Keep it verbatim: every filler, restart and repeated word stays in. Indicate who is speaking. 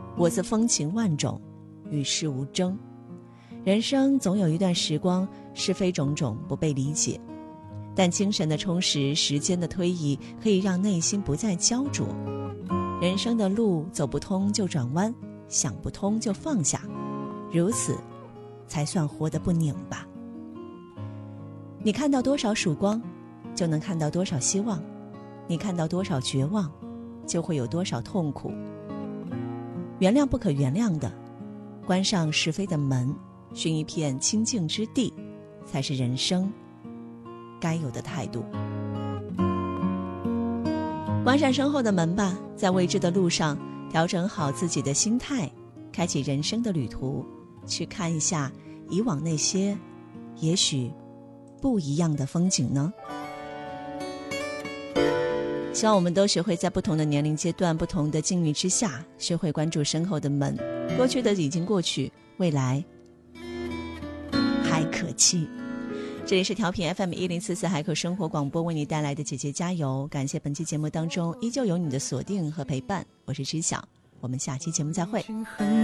Speaker 1: 我自风情万种，与世无争。人生总有一段时光，是非种种不被理解，但精神的充实，时间的推移，可以让内心不再焦灼。人生的路走不通就转弯，想不通就放下，如此才算活得不拧巴。你看到多少曙光，就能看到多少希望；你看到多少绝望，就会有多少痛苦。原谅不可原谅的，关上是非的门，寻一片清净之地，才是人生该有的态度。关上身后的门吧，在未知的路上调整好自己的心态，开启人生的旅途，去看一下以往那些也许不一样的风景呢。希望我们都学会在不同的年龄阶段、不同的境遇之下，学会关注身后的门。过去的已经过去，未来还可期。这里是调频 F M 一零四四海口生活广播为你带来的姐姐加油，感谢本期节目当中依旧有你的锁定和陪伴，我是知晓，我们下期节目再会。